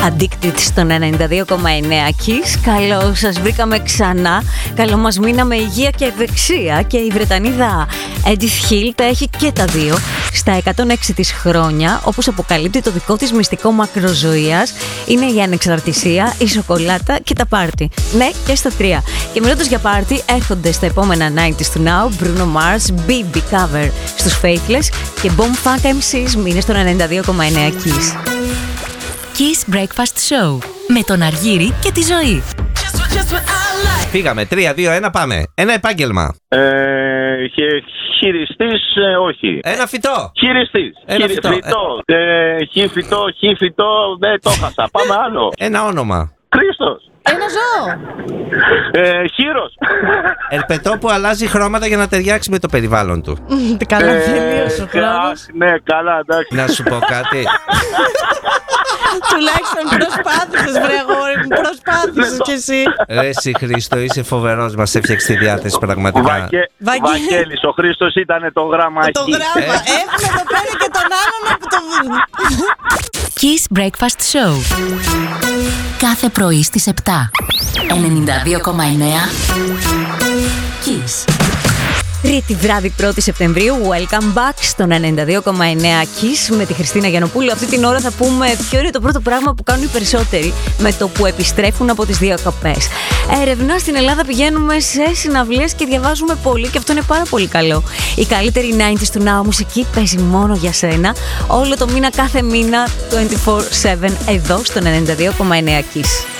Addicted στον 92,9 Kiss. Καλώς σας βρήκαμε ξανά. Καλό μας μείναμε υγεία και ευεξία. Και η Βρετανίδα Edith Hill τα έχει και τα δύο στα 106 της χρόνια, όπως αποκαλύπτει το δικό της μυστικό μακροζωίας. Είναι η ανεξαρτησία, η σοκολάτα και τα πάρτι. Ναι, και στα τρία. Και μιλώντας για πάρτι, έρχονται στα επόμενα 90's του Now Bruno Mars, BB Cover στους Faithless και Bomb Funk MCs. Μείνε στον 92,9 Kiss. Kiss Breakfast Show με τον Αργύρη και τη Ζωή. Φύγαμε, 3, 2, 1, πάμε. Ένα επάγγελμα. Χειριστής, όχι. Ένα φυτό. Χειριστής. Φυτό. Χ-φυτό, δεν το χάσα. Πάμε άλλο. Ένα όνομα. Χρήστος. Ένα ζώο. Χείρος. Ερπετό που αλλάζει χρώματα για να ταιριάξει με το περιβάλλον του. Καλά, τελείωσε ο χρόνος. Ναι, καλά, εντάξει. Να σου πω κάτι. Τουλάχιστον προσπάθησες, βρε αγόρι μου, προσπάθησες κι εσύ. Ρε εσύ Χρήστο, είσαι φοβερός, μας έφτιαξε τη διάθεση πραγματικά. Βαγγέλης, ο Χρήστος ήταν το γράμμα εκεί. Το γράμμα, έχουμε εδώ πέρα και τον άλλον που το... Kiss Breakfast Show. Κάθε πρωί στις 7. 92,9 Kiss. Τρίτη βράδυ 1η Σεπτεμβρίου, welcome back στον 92,9 Kiss με τη Χριστίνα Γιαννοπούλου. Αυτή την ώρα θα πούμε ποιο είναι το πρώτο πράγμα που κάνουν οι περισσότεροι με το που επιστρέφουν από τις διακοπές. Έρευνα στην Ελλάδα, πηγαίνουμε σε συναυλίες και διαβάζουμε πολύ και αυτό είναι πάρα πολύ καλό. Η καλύτερη 90's του Now μουσική παίζει μόνο για σένα. Όλο το μήνα, κάθε μήνα, 24/7 εδώ στον 92,9 Kiss.